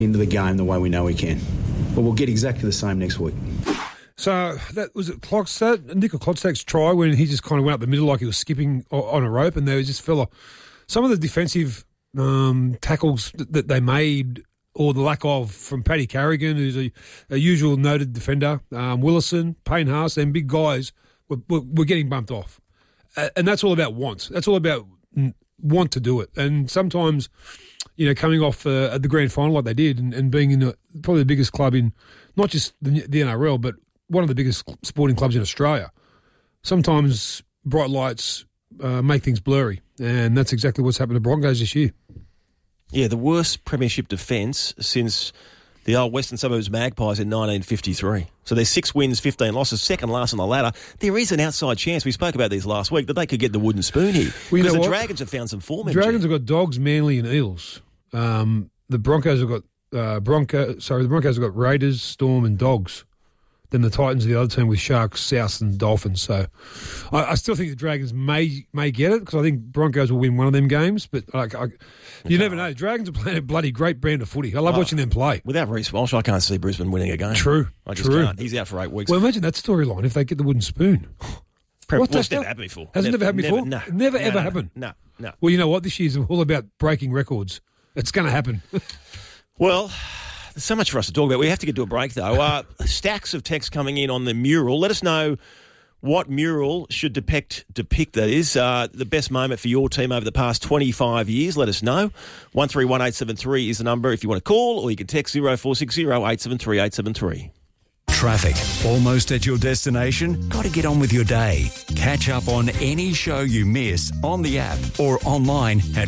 into the game the way we know we can. But we'll get exactly the same next week. So that was it. Nico Klotzak's try when he just kind of went up the middle like he was skipping on a rope, and there was this fella. Some of the defensive tackles that they made, or the lack of, from Paddy Carrigan, who's a usual noted defender, Willison, Payne Haas, and big guys were getting bumped off, and that's all about want. That's all about want to do it, and sometimes, coming off at the grand final like they did, and being in probably the biggest club in not just the NRL, but one of the biggest sporting clubs in Australia. Sometimes bright lights make things blurry, and that's exactly what's happened to Broncos this year. Yeah, the worst premiership defence since the old Western Suburbs Magpies in 1953. So there's 6 wins, 15 losses, second last on the ladder. There is an outside chance, we spoke about these last week, that they could get the wooden spoon here. Well, because the Dragons have found some form. Dragons have got Dogs, Manly and Eels. The Broncos have got the Broncos have got Raiders, Storm and Dogs. Then the Titans are the other team with Sharks, Souths and Dolphins. So I still think the Dragons may get it, because I think Broncos will win one of them games. But you never know. Dragons are playing a bloody great brand of footy. I love watching them play. Without Reece Walsh, I can't see Brisbane winning a game. True. I just can't. He's out for 8 weeks. Well, imagine that storyline if they get the wooden spoon. It's never happened before. Has it never happened before? No. Never ever happened? No. Well, you know what? This year's all about breaking records. It's going to happen. Well, there's so much for us to talk about. We have to get to a break, though. Stacks of text coming in on the mural. Let us know what mural should depict that is. The best moment for your team over the past 25 years. Let us know. 131873 is the number if you want to call, or you can text 0460 873 873. Traffic. Almost at your destination? Got to get on with your day. Catch up on any show you miss on the app or online at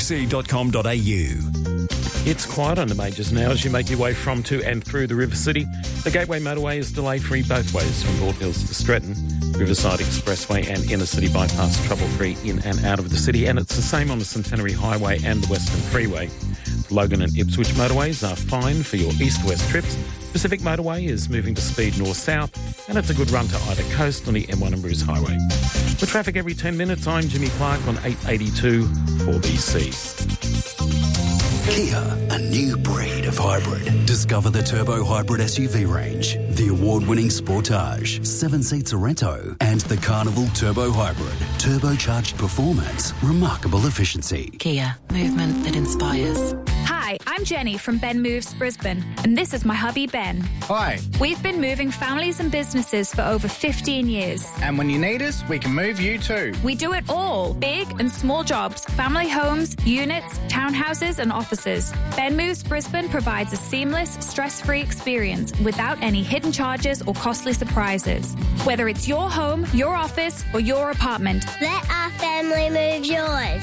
4bc.com.au. It's quiet on the majors now as you make your way from, to and through the River City. The Gateway Motorway is delay-free both ways from Bald Hills to Stretton. Riverside Expressway and Inner City Bypass trouble-free in and out of the city, and it's the same on the Centenary Highway and the Western Freeway. The Logan and Ipswich motorways are fine for your east-west trips. Pacific Motorway is moving to speed north-south, and it's a good run to either coast on the M1 and Bruce Highway. With traffic every 10 minutes, I'm Jimmy Clark on 882 4BC. Kia, a new breed of hybrid. Discover the Turbo Hybrid SUV range, the award-winning Sportage, 7-seat Sorento, and the Carnival Turbo Hybrid. Turbocharged performance, remarkable efficiency. Kia, movement that inspires. Hi, I'm Jenny from Ben Moves Brisbane, and this is my hubby Ben. Hi. We've been moving families and businesses for over 15 years. And when you need us, we can move you too. We do it all. Big and small jobs, family homes, units, townhouses and offices. Ben Moves Brisbane provides a seamless, stress-free experience without any hidden charges or costly surprises. Whether it's your home, your office or your apartment. Let our family move yours.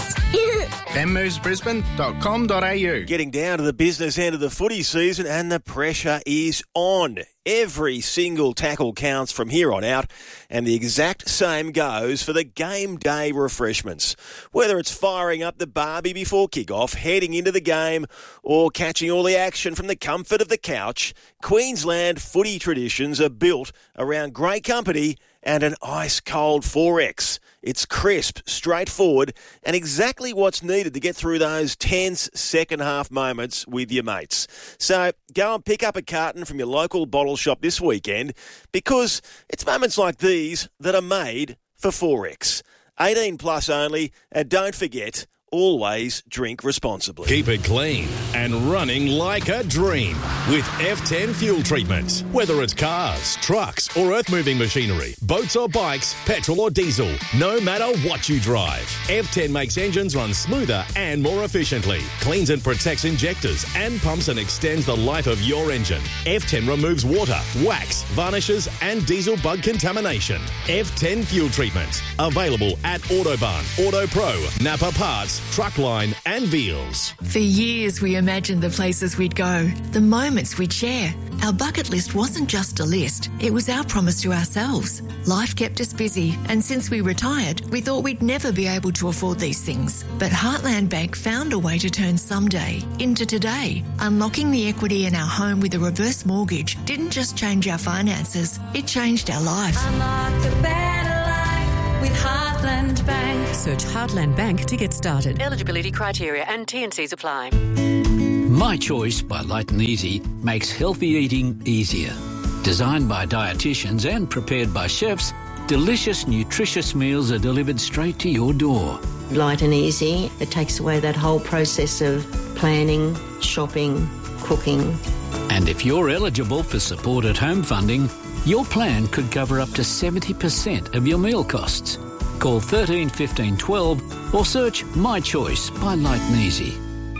benmovesbrisbane.com.au. Getting down to the business end of the footy season, and the pressure is on. Every single tackle counts from here on out, and the exact same goes for the game day refreshments. Whether it's firing up the barbie before kick-off, heading into the game, or catching all the action from the comfort of the couch, Queensland footy traditions are built around great company and an ice-cold 4X. It's crisp, straightforward, and exactly what's needed to get through those tense second-half moments with your mates. So go and pick up a carton from your local bottle shop this weekend, because it's moments like these that are made for 4X. 18 plus only, and don't forget, always drink responsibly. Keep it clean and running like a dream with F10 fuel treatment. Whether it's cars, trucks or earth-moving machinery, boats or bikes, petrol or diesel, no matter what you drive, F10 makes engines run smoother and more efficiently, cleans and protects injectors and pumps, and extends the life of your engine. F10 removes water, wax, varnishes and diesel bug contamination. F10 fuel treatment. Available at Autobahn, AutoPro, Napa Parts, Truckline and Veals. For years we imagined the places we'd go, the moments we'd share. Our bucket list wasn't just a list, it was our promise to ourselves. Life kept us busy, and since we retired, we thought we'd never be able to afford these things. But Heartland Bank found a way to turn someday into today. Unlocking the equity in our home with a reverse mortgage didn't just change our finances, it changed our life. Unlock a better life with Heartland Bank. Search Heartland Bank to get started. Eligibility criteria and T&Cs apply. My Choice by Light and Easy makes healthy eating easier. Designed by dietitians and prepared by chefs, delicious, nutritious meals are delivered straight to your door. Light and easy. It takes away that whole process of planning, shopping, cooking. And if you're eligible for support at home funding, your plan could cover up to 70% of your meal costs. Call 13 15 12 or search My Choice by Light and Easy.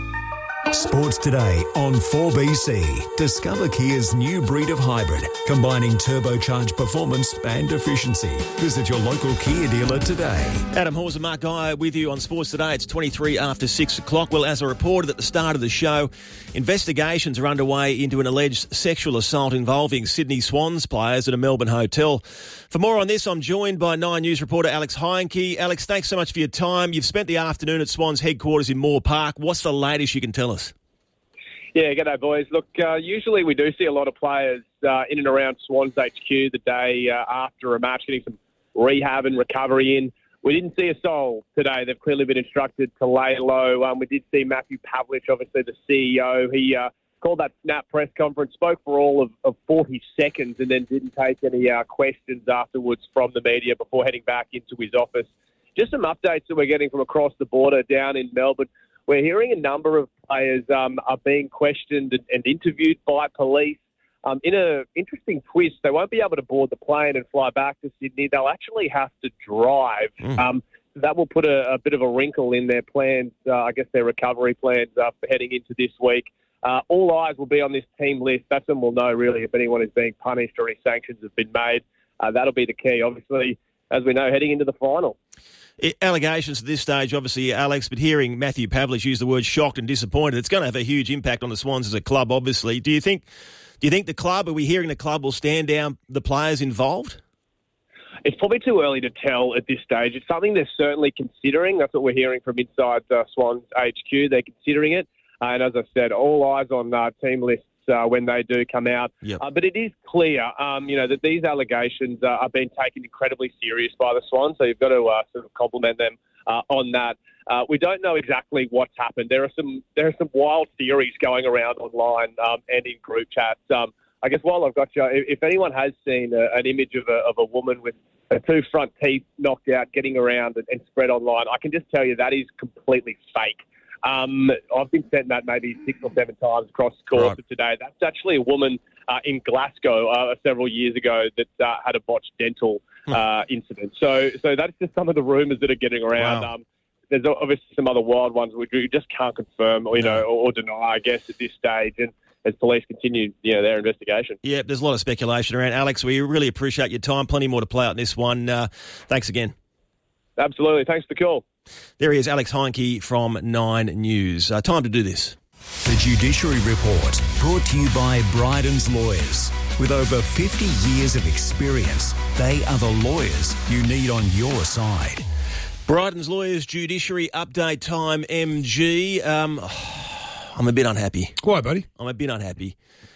Sports Today on 4BC. Discover Kia's new breed of hybrid, combining turbocharged performance and efficiency. Visit your local Kia dealer today. Adam Hawes and Mark Geyer with you on Sports Today. It's 23 after 6 o'clock. Well, as I reported at the start of the show, investigations are underway into an alleged sexual assault involving Sydney Swans players at a Melbourne hotel. For more on this, I'm joined by 9 News reporter Alex Heinke. Alex, thanks so much for your time. You've spent the afternoon at Swans headquarters in Moore Park. What's the latest you can tell us? Yeah, g'day, boys. Look, usually we do see a lot of players in and around Swans HQ the day after a match, getting some rehab and recovery in. We didn't see a soul today. They've clearly been instructed to lay low. We did see Matthew Pavlich, obviously the CEO. He called that snap press conference, spoke for all of 40 seconds, and then didn't take any questions afterwards from the media before heading back into his office. Just some updates that we're getting from across the border down in Melbourne. We're hearing a number of players are being questioned and interviewed by police. In an interesting twist, they won't be able to board the plane and fly back to Sydney. They'll actually have to drive. That will put a bit of a wrinkle in their plans, I guess their recovery plans for heading into this week. All eyes will be on this team list. That's when we'll know, really, if anyone is being punished or any sanctions have been made. That'll be the key, obviously, as we know, heading into the final. Allegations at this stage, obviously, Alex, but hearing Matthew Pavlich use the word shocked and disappointed, it's going to have a huge impact on the Swans as a club, obviously. Do you think the club, are we hearing the club will stand down the players involved? It's probably too early to tell at this stage. It's something they're certainly considering. That's what we're hearing from inside Swans HQ. They're considering it. And as I said, all eyes on team lists when they do come out. Yep. But it is clear, that these allegations are being taken incredibly serious by the Swans. So you've got to sort of compliment them on that. We don't know exactly what's happened. There are some wild theories going around online and in group chats. I guess while I've got you, if anyone has seen an image of a woman with her two front teeth knocked out, getting around and spread online, I can just tell you that is completely fake. I've been sent that maybe 6 or 7 times across the course of today. That's actually a woman in Glasgow several years ago that had a botched dental incident. So that's just some of the rumours that are getting around. Wow. There's obviously some other wild ones which we just can't confirm or deny, I guess, at this stage. And as police continue, their investigation. Yeah, there's a lot of speculation around. Alex, we really appreciate your time. Plenty more to play out in this one. Thanks again. Absolutely. Thanks for the call. There he is, Alex Heinke from 9 News. Time to do this. The Judiciary Report, brought to you by Bryden's Lawyers. With over 50 years of experience, they are the lawyers you need on your side. Bryden's Lawyers Judiciary Update Time, MG. I'm a bit unhappy. Why, buddy? I'm a bit unhappy.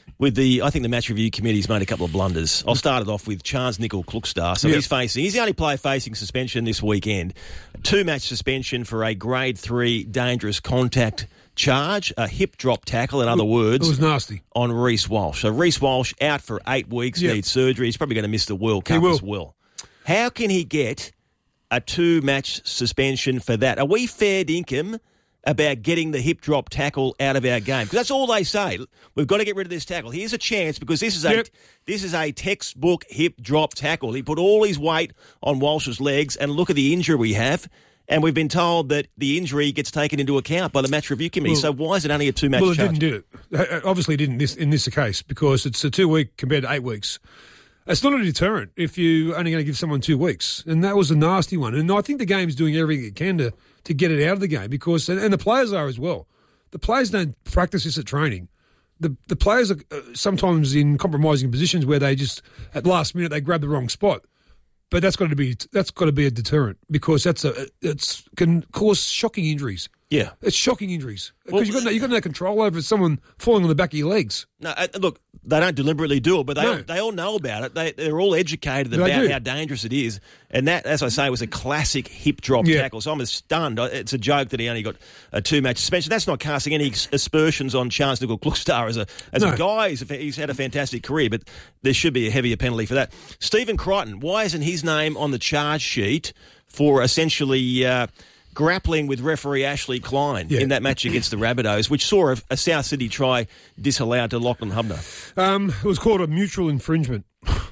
I think the match review committee's made a couple of blunders. I'll start it off with Charles Nickel-Klukstar. So he's the only player facing suspension this weekend. 2-match suspension for a grade 3 dangerous contact charge, a hip drop tackle, in other words. It was nasty. On Reece Walsh. So Reece Walsh out for 8 weeks, needs surgery. He's probably going to miss the World Cup as well. How can he get a 2-match suspension for that? Are we fair dinkum about getting the hip drop tackle out of our game? Because that's all they say. We've got to get rid of this tackle. Here's a chance, because this is a textbook hip drop tackle. He put all his weight on Walsh's legs, and look at the injury we have. And we've been told that the injury gets taken into account by the match review committee. So why is it only a 2-match charge? Well, it didn't do it. Obviously, it didn't in this case, because it's a 2-week compared to 8 weeks. It's not a deterrent if you're only going to give someone 2 weeks. And that was a nasty one. And I think the game's doing everything it can to get it out of the game, because, and the players are as well. The players don't practice this at training. The players are sometimes in compromising positions where they just, at the last minute, they grab the wrong spot. But that's got to be a deterrent, because it can cause shocking injuries. Yeah. It's shocking injuries. Because you've got no control over someone falling on the back of your legs. No, look, they don't deliberately do it, but they all know about it. They're all educated about how dangerous it is. And that, as I say, was a classic hip drop tackle. So I'm stunned. It's a joke that he only got a 2-match suspension. That's not casting any aspersions on Chance Nicol-Klukstad as a guy. He's had a fantastic career, but there should be a heavier penalty for that. Stephen Crichton, why isn't his name on the charge sheet for essentially grappling with referee Ashley Klein in that match against the Rabbitohs, which saw a South Sydney try disallowed to Lachlan Hubner? It was called a mutual infringement.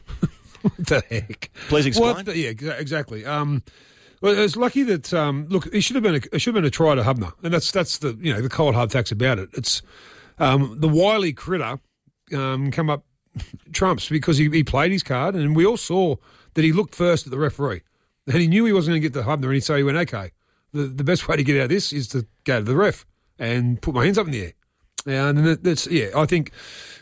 What the heck? Please explain. Exactly. Well, it's lucky that look, it should have been a try to Hubner, and that's the the cold hard facts about it. It's the wily critter come up trumps because he played his card, and we all saw that he looked first at the referee, and he knew he wasn't going to get the Hubner, and so he went, okay, the best way to get out of this is to go to the ref and put my hands up in the air. And I think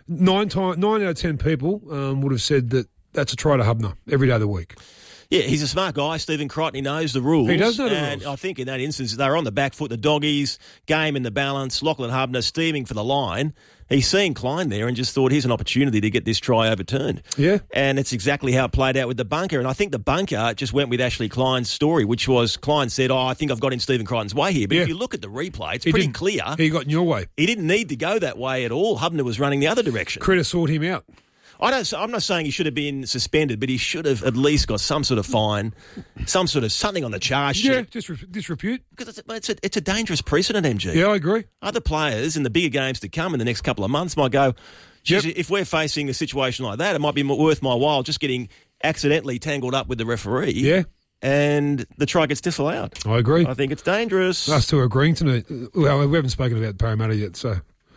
9 out of 10 people would have said that that's a try to Hubner every day of the week. Yeah, he's a smart guy, Stephen Crichton. He knows the rules. He does know the rules. And I think in that instance, they were on the back foot, the doggies, game in the balance, Lachlan Hubner steaming for the line. He's seen Klein there and just thought, here's an opportunity to get this try overturned. Yeah. And it's exactly how it played out with the bunker. And I think the bunker just went with Ashley Klein's story, which was Klein said, I think I've got in Stephen Crichton's way here. But if you look at the replay, it's pretty clear. He got in your way. He didn't need to go that way at all. Hubner was running the other direction. Critter sought him out. I'm not saying he should have been suspended, but he should have at least got some sort of fine, something on the charge sheet. Yeah, disrepute. Because it's a dangerous precedent, MG. Yeah, I agree. Other players in the bigger games to come in the next couple of months might go, if we're facing a situation like that, it might be worth my while just getting accidentally tangled up with the referee. Yeah. And the try gets disallowed. I agree. I think it's dangerous. Us two are agreeing tonight. Well, we haven't spoken about Parramatta yet, so...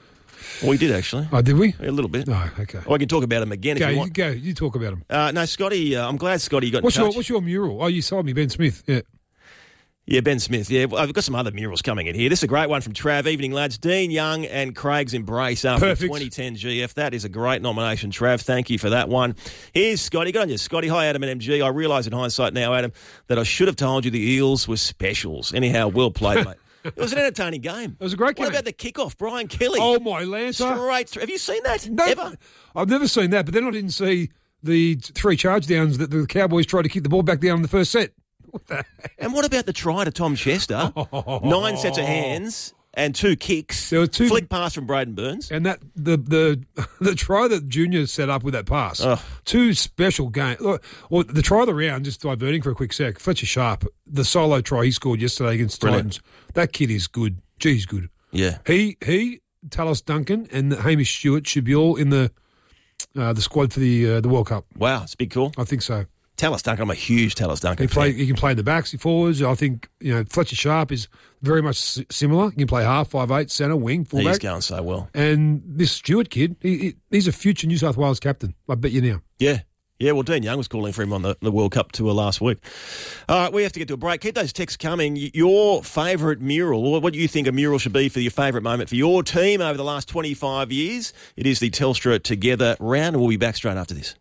We did, actually. Oh, did we? A little bit. Oh, okay. Well, I can talk about him again if you want. Go, you talk about him. No, Scotty, I'm glad Scotty got in touch. What's your mural? Oh, you sold me Ben Smith, yeah. Yeah, Ben Smith. Yeah, well, I've got some other murals coming in here. This is a great one from Trav. Evening, lads. Dean Young and Craig's Embrace after the 2010 GF. That is a great nomination, Trav. Thank you for that one. Here's Scotty. Good on you, Scotty. Hi, Adam and MG. I realise in hindsight now, Adam, that I should have told you the Eels were specials. Anyhow, well played, mate. It was an entertaining game. It was a great game. What about the kickoff, Brian Kelly? Oh, my Lancer. Straight through. Have you seen that? No, ever? I've never seen that, but then I didn't see the 3 charge downs that the Cowboys tried to kick the ball back down in the first set. What the heck? And what about the try to Tom Chester? 9 sets of hands and 2 kicks. There were 2 flick pass from Braden Burns. And that the try that Junior set up with that pass. 2 special games. Well, the try of the round, just diverting for a quick sec, Fletcher Sharp, the solo try he scored yesterday against the Titans. That kid is good. Gee, he's good. Yeah. He, Tallis Duncan and Hamish Stewart should be all in the squad for the World Cup. Wow, it's a big call. I think so. Tallis Duncan, I'm a huge Tallis Duncan fan. He can play in the backs, forwards. I think Fletcher Sharp is very much similar. He can play half, 5'8", centre, wing, fullback. He's going so well. And this Stewart kid, he's a future New South Wales captain. I bet you now. Yeah. Yeah, well, Dean Young was calling for him on the World Cup tour last week. All right, we have to get to a break. Keep those texts coming. Your favourite mural, or what do you think a mural should be for your favourite moment for your team over the last 25 years? It is the Telstra Together round, and we'll be back straight after this.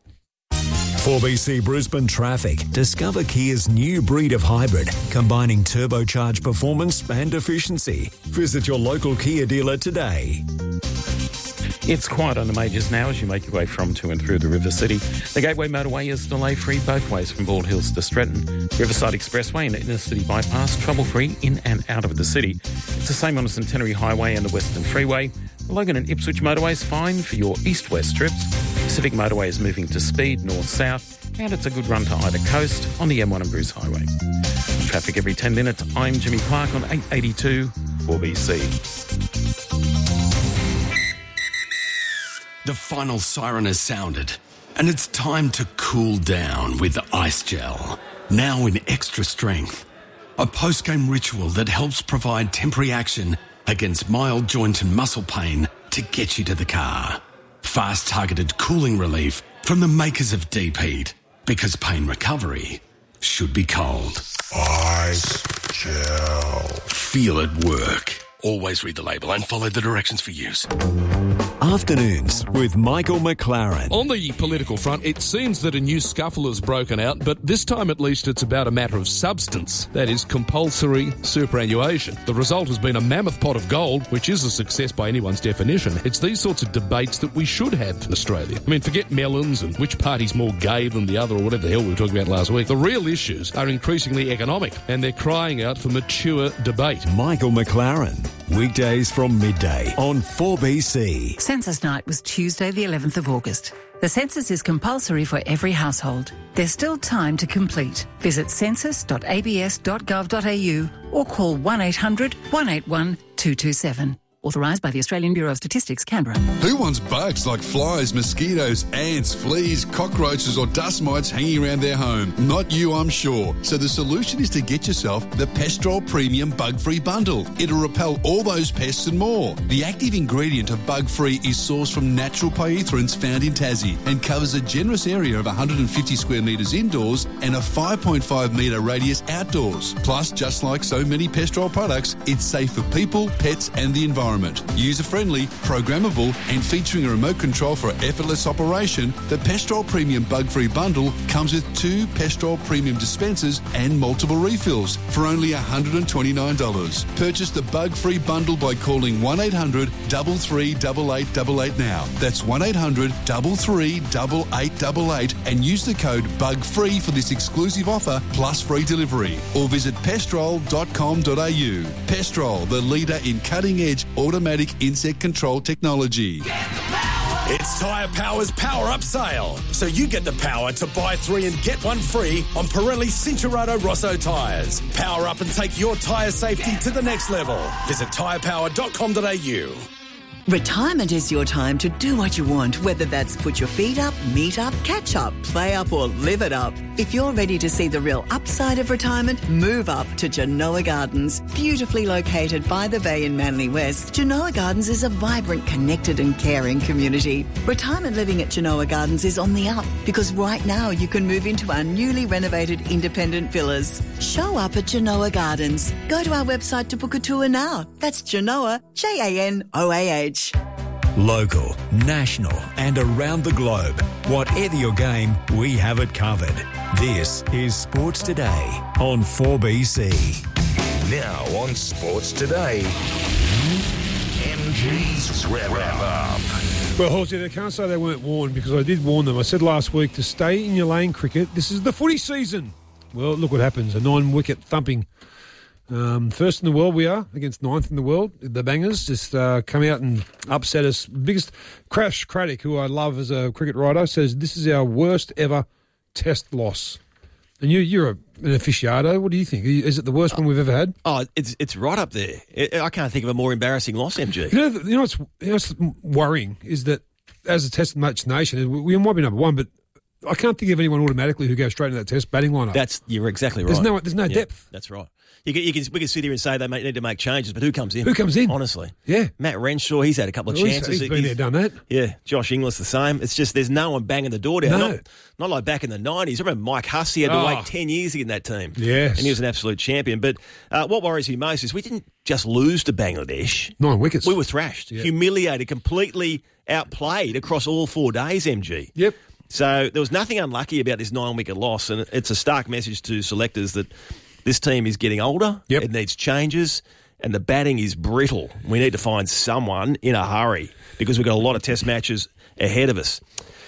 4BC Brisbane Traffic. Discover Kia's new breed of hybrid, combining turbocharged performance and efficiency. Visit your local Kia dealer today. It's quiet on the majors now as you make your way from, to and through the River City. The Gateway Motorway is delay-free both ways from Bald Hills to Stretton. Riverside Expressway and Inner City Bypass, trouble-free in and out of the city. It's the same on the Centenary Highway and the Western Freeway. The Logan and Ipswich Motorway is fine for your east-west trips. Pacific Motorway is moving to speed north-south, and it's a good run to either coast on the M1 and Bruce Highway. Traffic every 10 minutes. I'm Jimmy Clark on 882 4BC. The final siren has sounded, and it's time to cool down with Ice Gel, now in extra strength. A post-game ritual that helps provide temporary action against mild joint and muscle pain to get you to the car. Fast targeted cooling relief from the makers of Deep Heat, because pain recovery should be cold. Ice Gel. Feel it work. Always read the label and follow the directions for use. Afternoons with Michael McLaren. On the political front, it seems that a new scuffle has broken out, but this time at least it's about a matter of substance. That is compulsory superannuation. The result has been a mammoth pot of gold, which is a success by anyone's definition. It's these sorts of debates that we should have in Australia. I mean, forget melons and which party's more gay than the other or whatever the hell we were talking about last week. The real issues are increasingly economic, and they're crying out for mature debate. Michael McLaren. Weekdays from midday on 4BC. Census night was Tuesday the 11th of August. The census is compulsory for every household. There's still time to complete. Visit census.abs.gov.au or call 1800 181 227. Authorised by the Australian Bureau of Statistics, Canberra. Who wants bugs like flies, mosquitoes, ants, fleas, cockroaches or dust mites hanging around their home? Not you, I'm sure. So the solution is to get yourself the Pestrol Premium Bug-Free Bundle. It'll repel all those pests and more. The active ingredient of Bug-Free is sourced from natural pyrethrins found in Tassie and covers a generous area of 150 square metres indoors and a 5.5 metre radius outdoors. Plus, just like so many Pestrol products, it's safe for people, pets and the environment. User-friendly, programmable and featuring a remote control for effortless operation, the Pestrol Premium Bug-Free Bundle comes with 2 Pestrol Premium dispensers and multiple refills for only $129. Purchase the Bug-Free Bundle by calling 1800 338888 now. That's 1800 338888 and use the code BUGFREE for this exclusive offer plus free delivery. Or visit pestrol.com.au. Pestrol, the leader in cutting-edge automatic insect control technology. It's Tyre Power's Power Up Sale. So you get the power to buy 3 and get 1 free on Pirelli Cincherato Rosso tyres. Power up and take your tyre safety to the next level. Visit tyrepower.com.au. Retirement is your time to do what you want, whether that's put your feet up, meet up, catch up, play up or live it up. If you're ready to see the real upside of retirement, move up to Genoa Gardens. Beautifully located by the bay in Manly West, Genoa Gardens is a vibrant, connected and caring community. Retirement living at Genoa Gardens is on the up because right now you can move into our newly renovated independent villas. Show up at Genoa Gardens. Go to our website to book a tour now. That's Genoa, Janoah. Local, national and around the globe. Whatever your game, we have it covered. This is Sports Today on 4BC. Now on Sports Today, MG's Wrap Up. Well, Horsey, I can't say they weren't warned because I did warn them. I said last week to stay in your lane, cricket. This is the footy season. Well, look what happens. A 9-wicket thumping. First in the world we are, against 9th in the world. The Bangers just come out and upset us. Biggest Crash Craddock, who I love as a cricket writer, says this is our worst ever test loss. And you're an aficionado. What do you think? Is it the worst one we've ever had? Oh, it's right up there. I can't think of a more embarrassing loss, MG. You know what's worrying is that as a test match nation, we might be number one, but I can't think of anyone automatically who goes straight into that test batting lineup. You're exactly right. There's no depth. That's right. We can sit here and say they need to make changes, but who comes in? Who comes in? Honestly. Yeah. Matt Renshaw, he's had a couple of chances. He's been there, done that. Yeah. Josh Inglis the same. It's just there's no one banging the door down. No. Not like back in the 90s. I remember Mike Hussey had to wait 10 years to get in that team. Yes. And he was an absolute champion. But what worries me most is we didn't just lose to Bangladesh. 9 wickets. We were thrashed, humiliated, completely outplayed across all 4 days, MG. Yep. So there was nothing unlucky about this 9-wicket loss, and it's a stark message to selectors that this team is getting older. Yep. It needs changes, and the batting is brittle. We need to find someone in a hurry because we've got a lot of test matches ahead of us.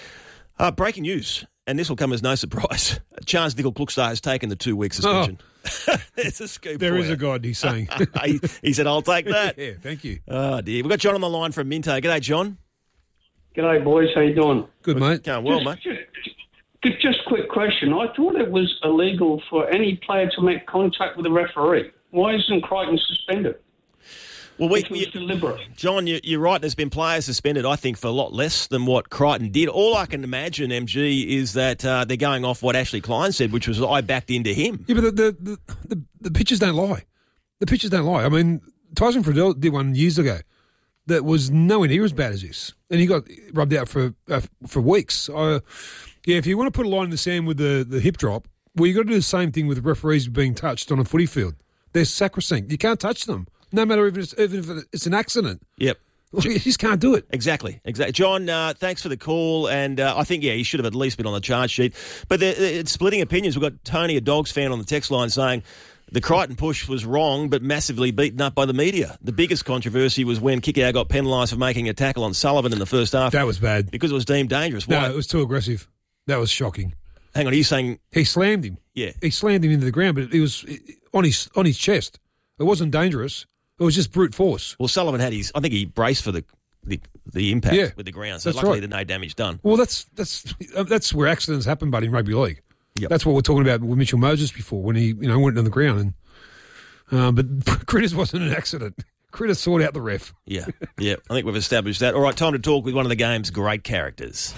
Breaking news, and this will come as no surprise. Charnze Nicoll-Klokstad has taken the 2-week suspension. Oh. It's a scoop. There is a God, he's saying. he said, I'll take that. Yeah, thank you. Oh, dear. We've got John on the line from Minto. G'day, John. G'day, boys. How you doing? Good, mate. Going well, mate. Just a quick question. I thought it was illegal for any player to make contact with a referee. Why isn't Crichton suspended? Well, deliberate. John, you're right. There's been players suspended, I think, for a lot less than what Crichton did. All I can imagine, MG, is that they're going off what Ashley Klein said, which was I backed into him. Yeah, but the pitches don't lie. The pitches don't lie. I mean, Tyson Friedel did one years ago that was nowhere near as bad as this, and he got rubbed out for weeks. Yeah, if you want to put a line in the sand with the hip drop, well, you've got to do the same thing with referees being touched on a footy field. They're sacrosanct. You can't touch them. No matter even if it's an accident. Yep. You just can't do it. Exactly. John, thanks for the call, and I think, he should have at least been on the charge sheet. But it's splitting opinions. We've got Tony, a Dogs fan, on the text line saying the Crichton push was wrong but massively beaten up by the media. The biggest controversy was when Kikau got penalised for making a tackle on Sullivan in the first half. That was bad. Because it was deemed dangerous. No, it was too aggressive. That was shocking. Hang on, are you saying... He slammed him. Yeah. He slammed him into the ground, but it was on his chest. It wasn't dangerous. It was just brute force. Well, Sullivan had I think he braced for the impact with the ground, so luckily there's no damage done. Well, that's where accidents happen, buddy, in rugby league. Yep. That's what we're talking about with Mitchell Moses before, when he went on the ground. But Critters wasn't an accident. Critters sorted out the ref. Yeah. I think we've established that. All right, time to talk with one of the game's great characters.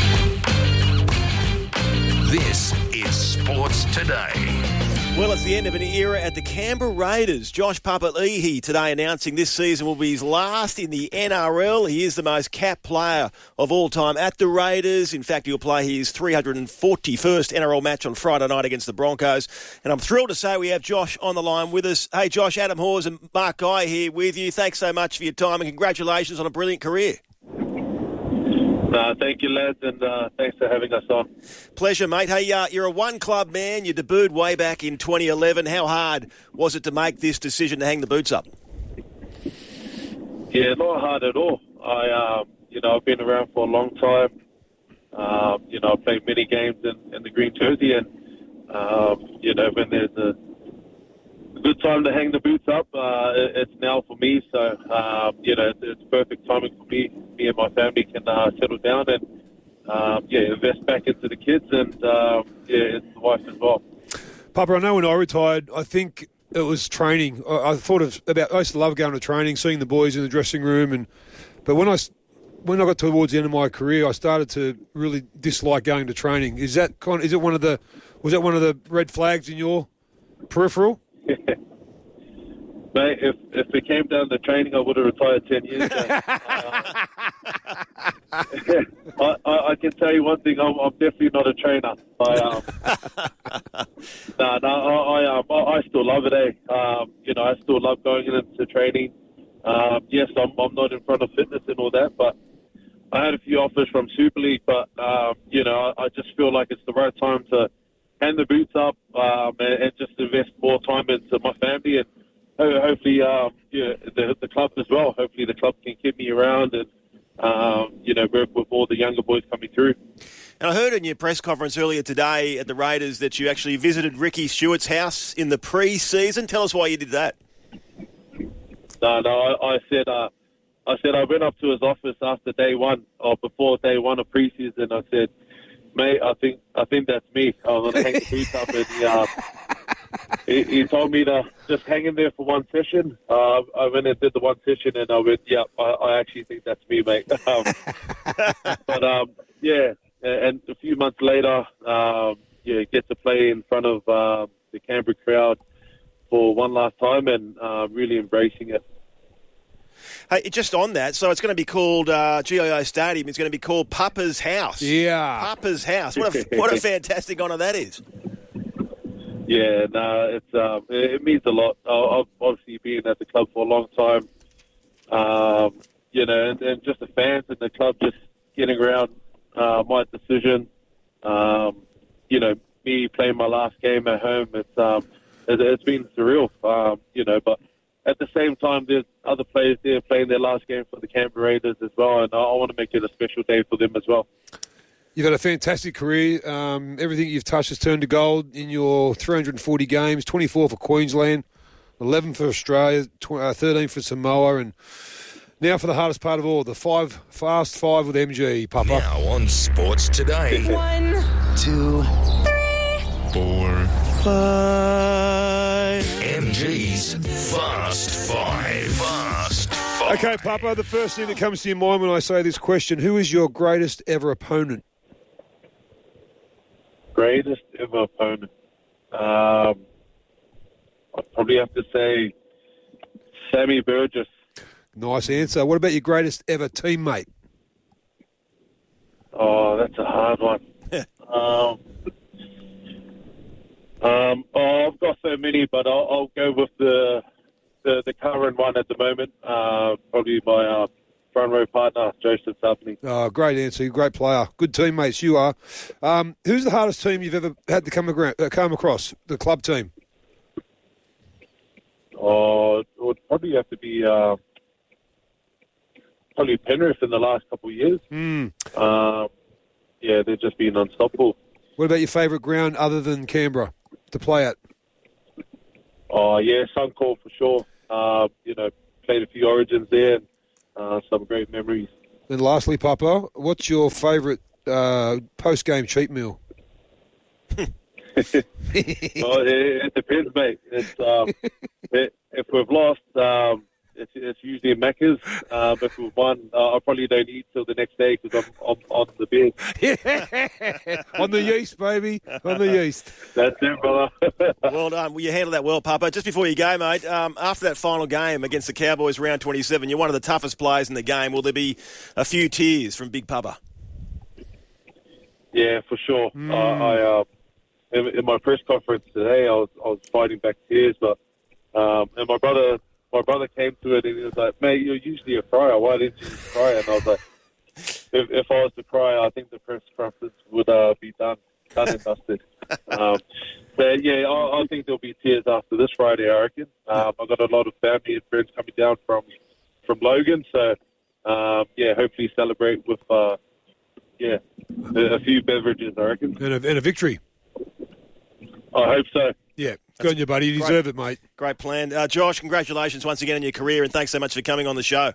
This is Sports Today. Well, it's the end of an era at the Canberra Raiders. Josh Papali'i today announcing this season will be his last in the NRL. He is the most capped player of all time at the Raiders. In fact, he'll play his 341st NRL match on Friday night against the Broncos. And I'm thrilled to say we have Josh on the line with us. Hey, Josh, Adam Hawes and Mark Guy here with you. Thanks so much for your time and congratulations on a brilliant career. Thank you, lads, and thanks for having us on. Pleasure, mate. Hey, you're a one-club man. You debuted way back in 2011. How hard was it to make this decision to hang the boots up? Yeah, not hard at all. I've been around for a long time. I've played many games in the green jersey, and when there's a good time to hang the boots up, it's now for me. So, it's perfect timing for me. Me and my family can settle down and, invest back into the kids and, it's the wife as well. Papa, I know when I retired, I think it was training. I used to love going to training, seeing the boys in the dressing room, but when I got towards the end of my career, I started to really dislike going to training. Was that one of the red flags in your peripheral? Mate, if it came down to training, I would have retired 10 years ago. I can tell you one thing, I'm definitely not a trainer. I still love it, I still love going into training. Yes, I'm not in front of fitness and all that, but I had a few offers from Super League, but, I just feel like it's the right time to hand the boots up and just invest more time into my family and hopefully the club as well. Hopefully the club can keep me around and, work with all the younger boys coming through. And I heard in your press conference earlier today at the Raiders that you actually visited Ricky Stewart's house in the pre-season. Tell us why you did that. No, I said I went up to his office after day one or before day one of pre-season. I said, mate, I think that's me. I'm going to hang the boots up. And he told me to just hang in there for one session. I went and did the one session, and I went, I actually think that's me, mate. And a few months later, get to play in front of the Canberra crowd for one last time and really embracing it. Hey, just on that, so it's going to be called GIO Stadium. It's going to be called Papa's House. Yeah. Papa's House. What a fantastic honour that is. Yeah, no, it means a lot. I've obviously been at the club for a long time, and just the fans and the club just getting around my decision. Me playing my last game at home, it's been surreal, but at the same time, there's other players there playing their last game for the Canberra Raiders as well, and I want to make it a special day for them as well. You've had a fantastic career. Everything you've touched has turned to gold in your 340 games, 24 for Queensland, 11 for Australia, 13 for Samoa, and now for the hardest part of all, the fast five with MG, Papa. Now on Sports Today. 1, 2, 3, 4, 5. MG's Fast Five. Fast Five. Okay, Papa, the first thing that comes to your mind when I say this question, who is your greatest ever opponent? Greatest ever opponent? I'd probably have to say Sammy Burgess. Nice answer. What about your greatest ever teammate? Oh, that's a hard one. I've got so many, but I'll go with the the current one at the moment, probably my front row partner, Joseph Sapney. Oh, great answer. Great player. Good teammates you are. Who's the hardest team you've ever had to come across? The club team? It would probably have to be probably Penrith in the last couple of years. Yeah, they've just been unstoppable. What about your favourite ground other than Canberra to play at? Oh, yeah, Suncorp for sure. Played a few Origins there and some great memories. And lastly, Papa, what's your favourite post-game cheat meal? It depends, mate. It's, if we've lost, it's usually Macca's. If we've won, I probably don't eat till the next day because I'm on the bed. On the yeast, baby. On the yeast. That's it, brother. Well done. Well, you handled that well, Papa. Just before you go, mate, after that final game against the Cowboys, round 27, you're one of the toughest players in the game. Will there be a few tears from Big Papa? Yeah, for sure. In my press conference today, I was fighting back tears, but and my brother came to it and he was like, "Mate, you're usually a crier. Why didn't you cry?" And I was like, "If I was to cry, I think the press conference would be done and dusted." But yeah, I think there'll be tears after this Friday. I reckon. I've got a lot of family and friends coming down from Logan, so hopefully celebrate with a few beverages. I reckon, and a victory. I hope so. Yeah, good on you, buddy. You deserve it, mate. Great plan. Josh, congratulations once again on your career, and thanks so much for coming on the show.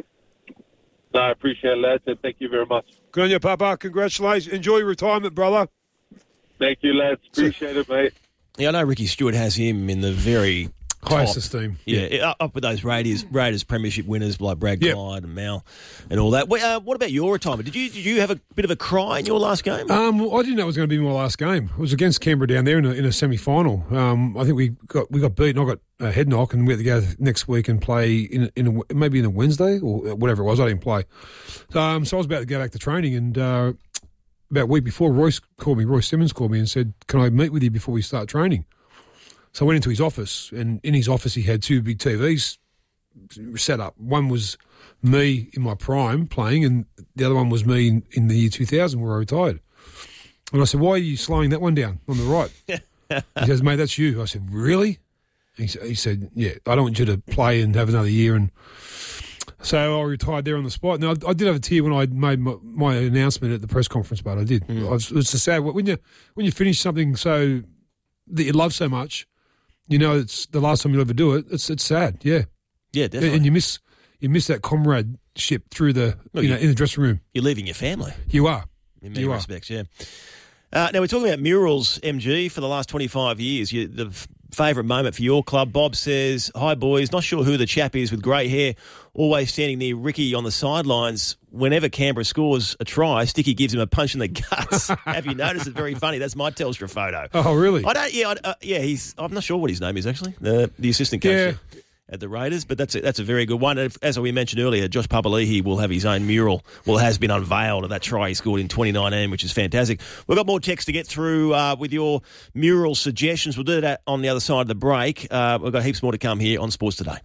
No, I appreciate it, lads, and thank you very much. Good on you, Papa. Congratulations. Enjoy your retirement, brother. Thank you, lads. Appreciate it, mate. Yeah, I know Ricky Stewart has him in the very highest esteem. Yeah, up with those Raiders premiership winners like Brad Clyde and Mal and all that. What about your retirement? Did you have a bit of a cry in your last game? I didn't know it was going to be my last game. It was against Canberra down there in a semi-final. I think we got beaten. I got a head knock, and we had to go next week and play maybe in a Wednesday or whatever it was. I didn't play. So I was about to go back to training, and about a week before, Royce Simmons called me and said, "Can I meet with you before we start training?" So I went into his office, and in his office he had two big TVs set up. One was me in my prime playing, and the other one was me in the year 2000 where I retired. And I said, "Why are you slowing that one down on the right?" He says, "Mate, that's you." I said, "Really?" He said, "Yeah, I don't want you to play and have another year." And so I retired there on the spot. Now, I did have a tear when I made my announcement at the press conference, but I did. It was a sad when you finish something so that you love so much. You know, it's the last time you'll ever do it. It's sad, yeah. Yeah, definitely. And you miss that comradeship through in the dressing room. You're leaving your family. You are. In many respects, yeah. Now, we're talking about murals, MG, for the last 25 years. The favourite moment for your club. Bob says, "Hi, boys. Not sure who the chap is with grey hair, always standing near Ricky on the sidelines. Whenever Canberra scores a try, Sticky gives him a punch in the guts." Have you noticed? It's very funny. That's my Telstra photo. Oh, really? I don't. I'm not sure what his name is actually. The assistant coach at the Raiders, but that's a very good one. As we mentioned earlier, Josh Papali'i will have his own mural. Well, has been unveiled of that try he scored in 2019, which is fantastic. We've got more text to get through with your mural suggestions. We'll do that on the other side of the break. We've got heaps more to come here on Sports Today.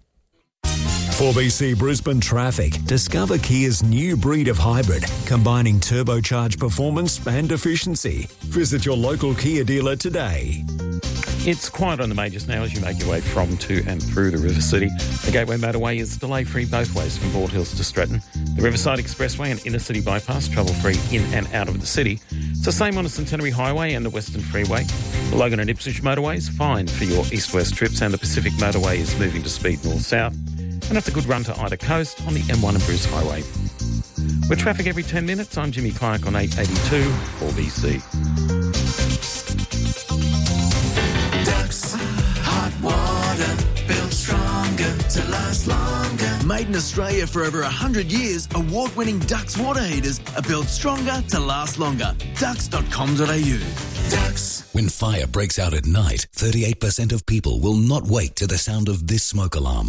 4BC Brisbane Traffic. Discover Kia's new breed of hybrid, combining turbocharged performance and efficiency. Visit your local Kia dealer today. It's quiet on the majors now as you make your way from, to and through the River City. The Gateway Motorway is delay-free both ways from Bald Hills to Stratton. The Riverside Expressway and Inner City Bypass trouble-free in and out of the city. It's the same on the Centenary Highway and the Western Freeway. The Logan and Ipswich motorways fine for your east-west trips, and the Pacific Motorway is moving to speed north-south. And it's a good run to either coast on the M1 and Bruce Highway. With traffic every 10 minutes, I'm Jimmy Clark on 882 4BC. Ducks, hot water, built stronger to last longer. Made in Australia for over 100 years, award-winning Ducks water heaters are built stronger to last longer. Ducks.com.au. Ducks. When fire breaks out at night, 38% of people will not wake to the sound of this smoke alarm.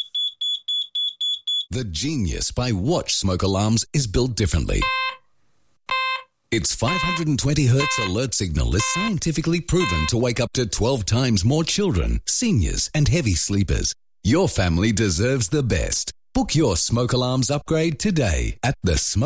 The Genius by Watch smoke alarms is built differently. Its 520 Hz alert signal is scientifically proven to wake up to 12 times more children, seniors, and heavy sleepers. Your family deserves the best. Book your smoke alarms upgrade today at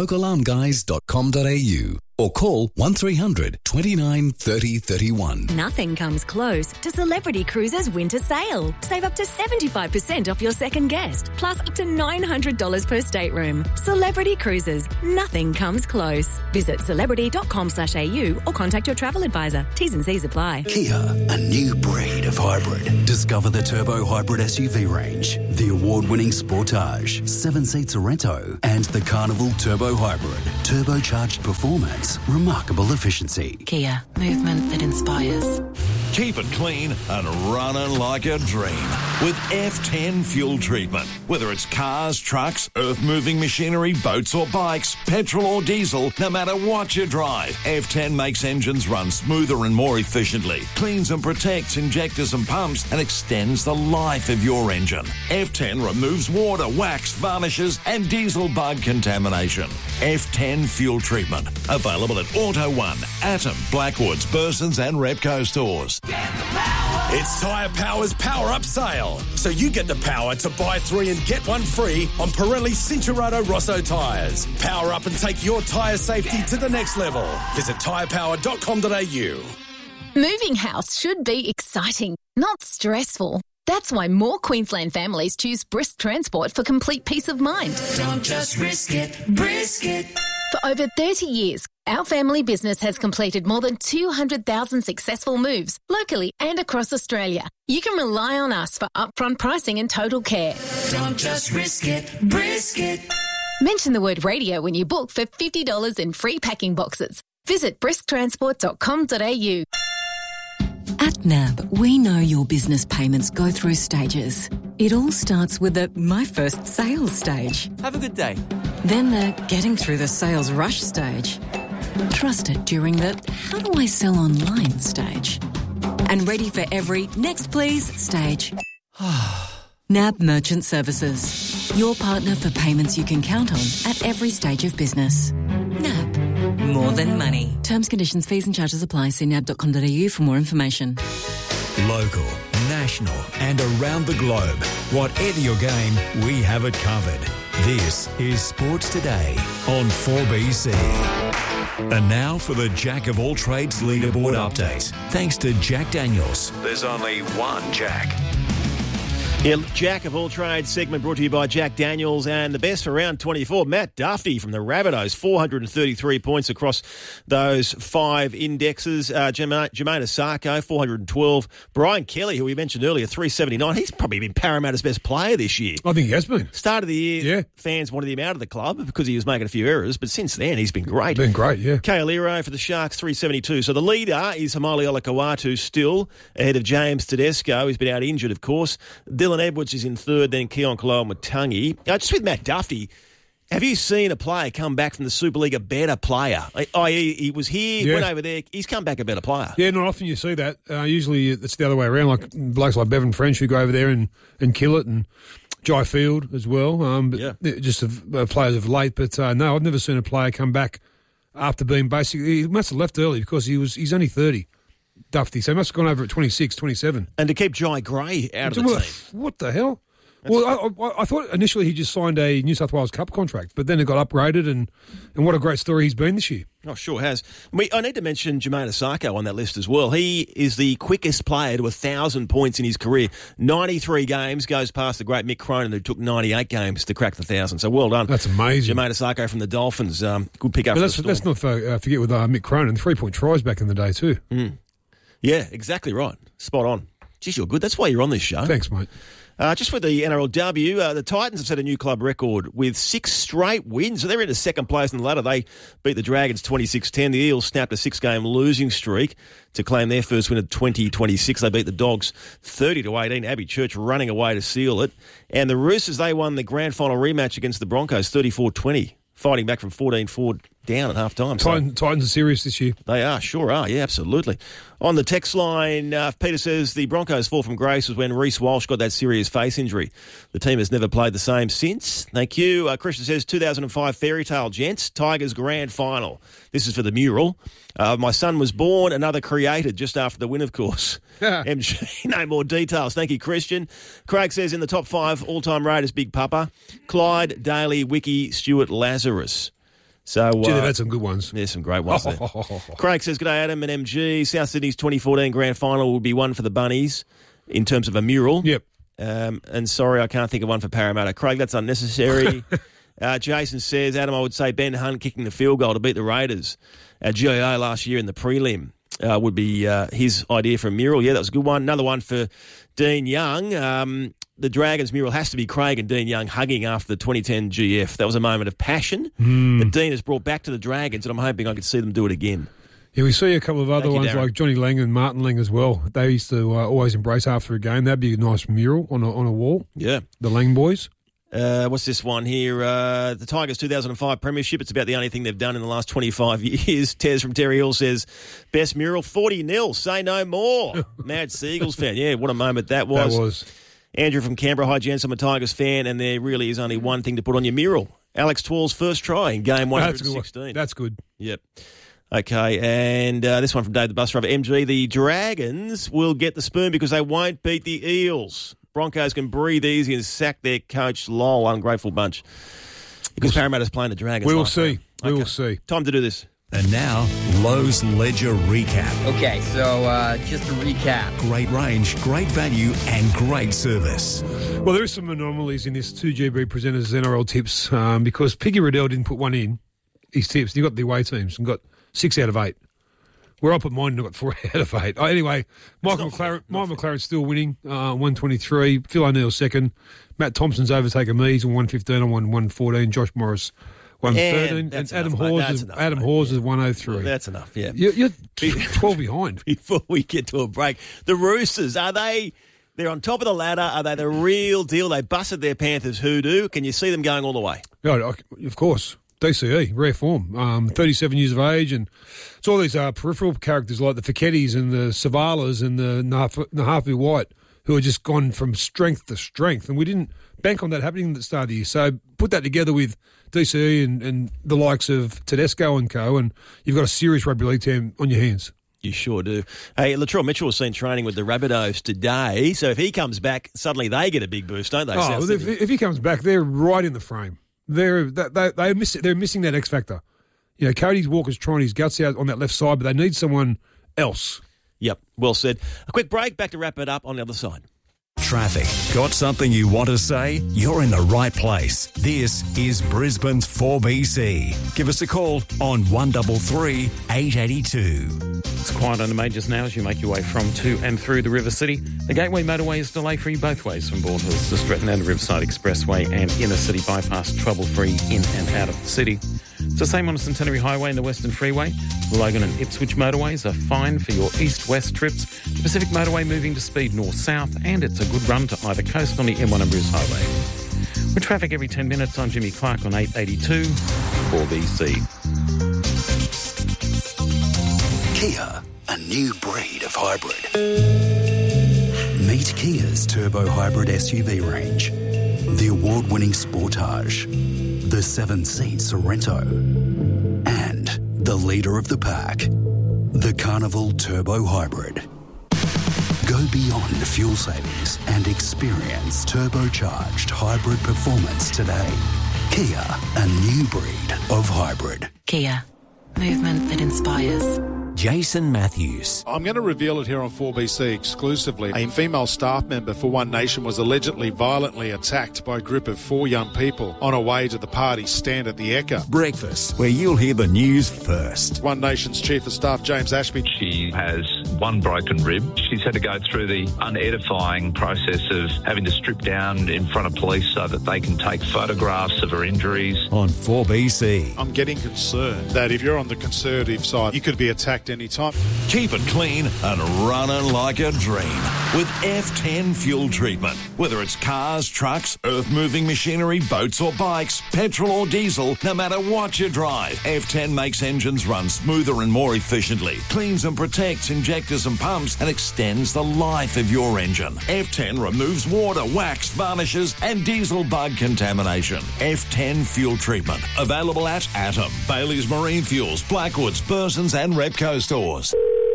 thesmokealarmguys.com.au or call 1300 29 30 31. Nothing comes close to Celebrity Cruises winter sale. Save up to 75% off your second guest, plus up to $900 per stateroom. Celebrity Cruises. Nothing comes close. Visit celebrity.com.au or contact your travel advisor. T's and C's apply. Kia, a new breed of hybrid. Discover the Turbo Hybrid SUV range, the award-winning Sportage, 7 seat Sorento, and the Carnival Turbo Hybrid. Turbocharged performance, remarkable efficiency. Kia, movement that inspires. Keep it clean and running like a dream with F10 fuel treatment. Whether it's cars, trucks, earth-moving machinery, boats or bikes, petrol or diesel, no matter what you drive, F10 makes engines run smoother and more efficiently, cleans and protects injectors and pumps, and extends the life of your engine. F10 removes water, wax, varnishes and diesel bug contamination. F10 fuel treatment. Available at Auto One, Atom, Blackwoods, Burson's and Repco stores. It's Tyre Power's Power Up Sale. So you get the power to buy 3 and get 1 free on Pirelli Cincherato Rosso tyres. Power up and take your tyre safety to the next level. Visit tyrepower.com.au. Moving house should be exciting, not stressful. That's why more Queensland families choose Brisk Transport for complete peace of mind. Don't just risk it, brisk it. For over 30 years, our family business has completed more than 200,000 successful moves locally and across Australia. You can rely on us for upfront pricing and total care. Don't just risk it, brisk it. Mention the word radio when you book for $50 in free packing boxes. Visit brisktransport.com.au. At NAB, we know your business payments go through stages. It all starts with the My First Sales stage. Have a good day. Then the getting through the sales rush stage. Trusted during the how do I sell online stage. And ready for every next please stage. NAB Merchant Services. Your partner for payments you can count on at every stage of business. NAB. More than money. Terms, conditions, fees and charges apply. See nab.com.au for more information. Local, national and around the globe. Whatever your game, we have it covered. This is Sports Today on 4BC. And now for the Jack of all trades leaderboard update. Thanks to Jack Daniels. There's only one Jack. Yeah, Jack of all trades segment brought to you by Jack Daniels, and the best for round 24, Matt Duffy from the Rabbitohs, 433 points across those 5 indexes. Jermaine Asako, 412. Brian Kelly, who we mentioned earlier, 379. He's probably been Parramatta's best player this year. I think he has been. Start of the year, fans wanted him out of the club because he was making a few errors, but since then he's been great. Been great, yeah. Kaoliro for the Sharks, 372. So the leader is Hamali Olakau'atu, still ahead of James Tedesco. He's been out injured, of course. Dylan Edwards is in third, then Keon Koloamatangi. Just with Matt Duffy, have you seen a player come back from the Super League a better player? I.e., he was here, went over there, he's come back a better player. Yeah, not often you see that. Usually it's the other way around, like blokes like Bevan French who go over there and kill it, and Jai Field as well. Just players of late. But no, I've never seen a player come back after being basically... He must have left early because he's only 30. Duffy, so he must have gone over at 26, 27. And to keep Jai Gray out of the team. What the hell? I thought initially he just signed a New South Wales Cup contract, but then it got upgraded, and what a great story he's been this year. Oh, sure has. I need to mention Jermaine Asako on that list as well. He is the quickest player to 1,000 points in his career. 93 games, goes past the great Mick Cronin, who took 98 games to crack the 1,000. So well done. That's amazing. Jermaine Asako from the Dolphins. Good pick up for the Storm. Let's not forget with Mick Cronin, 3-point tries back in the day too. Yeah, exactly right. Spot on. Geez, you're good. That's why you're on this show. Thanks, mate. Just with the NRLW, the Titans have set a new club record with 6 straight wins. So they're into second place in the ladder. They beat the Dragons 26-10. The Eels snapped a 6-game losing streak to claim their first win of 2026. They beat the Dogs 30-18. Abbey Church running away to seal it. And the Roosters, they won the grand final rematch against the Broncos 34-20, fighting back from 14-4 down at half-time. Titans are serious this year. They are, sure are. Yeah, absolutely. On the text line, Peter says the Broncos' fall from grace was when Reece Walsh got that serious face injury. The team has never played the same since. Thank you. Christian says 2005 fairy tale, gents. Tigers grand final. This is for the mural. My son was born, another created just after the win, of course. MG, no more details. Thank you, Christian. Craig says in the top 5 all-time Raiders, Big Papa, Clyde, Daly, Wiki, Stewart, Lazarus. So, they've had some good ones. There's some great ones there. Craig says, G'day, Adam and MG. South Sydney's 2014 grand final will be one for the Bunnies in terms of a mural. Yep. And sorry, I can't think of one for Parramatta. Craig, that's unnecessary. Jason says, Adam, I would say Ben Hunt kicking the field goal to beat the Raiders at GIA last year in the prelim would be his idea for a mural. Yeah, that was a good one. Another one for Dean Young. The Dragons mural has to be Craig and Dean Young hugging after the 2010 GF. That was a moment of passion that Dean has brought back to the Dragons, and I'm hoping I could see them do it again. Yeah, we see a couple of other ones Darren. like Johnny Lang and Martin Lang as well. They used to always embrace after a game. That'd be a nice mural on a wall. Yeah. The Lang boys. What's this one here? The Tigers 2005 premiership. It's about the only thing they've done in the last 25 years. Tez from Terry Hill says, best mural, 40-0. Say no more. Mad Seagulls fan. Yeah, what a moment that was. That was. Andrew from Canberra. Hi, gents. I'm a Tigers fan, and there really is only one thing to put on your mural. Alex Twall's first try in game 116. That's good. Yep. Okay, and this one from Dave the Bus Driver. MG, the Dragons will get the spoon because they won't beat the Eels. Broncos can breathe easy and sack their coach. Lol, ungrateful bunch. Because Parramatta's playing the Dragons. We will see. We will see. Time to do this. And now, Lowe's Ledger Recap. Okay, so just to recap. Great range, great value, and great service. Well, there is some anomalies in this 2GB presenters NRL tips because Piggy Riddell didn't put one in, his tips. He got the away teams and got 6 out of 8. Where I put mine and I got 4 out of 8. Anyway, Michael McLaren's still winning, 123. Phil O'Neill second. Matt Thompson's overtaken me. He's on 115. I'm on 114. Josh Morris 113. And Adam Hawes is 103. Well, that's enough, yeah. You're 12 behind. Before we get to a break, the Roosters, they're on top of the ladder? Are they the real deal? They busted their Panthers hoodoo. Can you see them going all the way? Oh, of course. DCE, rare form, 37 years of age, and it's all these peripheral characters like the Fickettis and the Savalas and the Nahafu White who have just gone from strength to strength, and we didn't bank on that happening at the start of the year. So put that together with DCE and the likes of Tedesco and co, and you've got a serious rugby league team on your hands. You sure do. Hey, Latrell Mitchell was seen training with the Rabbitohs today, so if he comes back, suddenly they get a big boost, don't they? Oh, if he comes back, they're right in the frame. They're missing that X factor. You know, Cody Walker's trying his guts out on that left side, but they need someone else. Yep, well said. A quick break, back to wrap it up on the other side. Traffic. Got something you want to say? You're in the right place. This is Brisbane's 4BC. Give us a call on 133 882. It's quiet on the majors now as you make your way from, to and through the River City. The Gateway Motorway is delay-free both ways from Bald Hills to Stretton and the Riverside Expressway and Inner City Bypass trouble-free in and out of the city. It's the same on the Centenary Highway and the Western Freeway. The Logan and Ipswich motorways are fine for your east-west trips. The Pacific Motorway moving to speed north-south, and it's a good run to either coast on the M1 and Bruce Highway. With traffic every 10 minutes, I'm Jimmy Clark on 882 4BC. Kia, a new breed of hybrid. Meet Kia's turbo hybrid SUV range. The award-winning Sportage, the 7-seat Sorento, and the leader of the pack, the Carnival Turbo Hybrid. Go beyond fuel savings and experience turbocharged hybrid performance today. Kia, a new breed of hybrid. Kia, movement that inspires. Jason Matthews. I'm going to reveal it here on 4BC exclusively. A female staff member for One Nation was allegedly violently attacked by a group of 4 young people on her way to the party stand at the Ekka. Breakfast, where you'll hear the news first. One Nation's Chief of Staff, James Ashby. She has 1 broken rib. She's had to go through the unedifying process of having to strip down in front of police so that they can take photographs of her injuries. On 4BC. I'm getting concerned that if you're on the Conservative side, you could be attacked contact anytime. Keep it clean and running like a dream with F10 fuel treatment. Whether it's cars, trucks, earth-moving machinery, boats or bikes, petrol or diesel, no matter what you drive, F10 makes engines run smoother and more efficiently, cleans and protects injectors and pumps, and extends the life of your engine. F10 removes water, wax, varnishes and diesel bug contamination. F10 fuel treatment. Available at Atom, Bailey's Marine Fuels, Blackwoods, Burson's and Repco stores.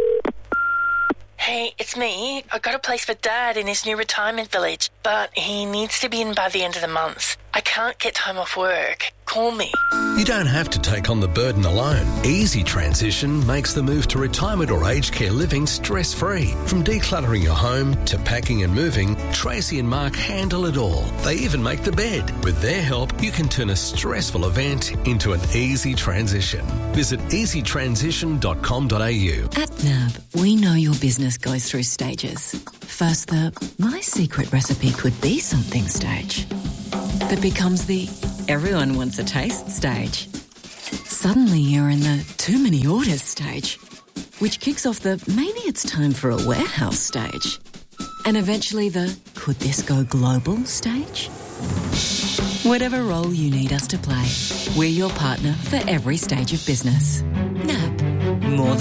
Hey, it's me. I got a place for Dad in his new retirement village, but he needs to be in by the end of the month. I can't get time off work. Call me. You don't have to take on the burden alone. Easy Transition makes the move to retirement or aged care living stress-free. From decluttering your home to packing and moving, Tracy and Mark handle it all. They even make the bed. With their help, you can turn a stressful event into an easy transition. Visit easytransition.com.au. At NAB, we know your business goes through stages. First, the my secret recipe could be something stage. That becomes the everyone wants a taste stage. Suddenly you're in the too many orders stage, which kicks off the maybe it's time for a warehouse stage. And eventually the could this go global stage? Whatever role you need us to play, we're your partner for every stage of business. NAB, more than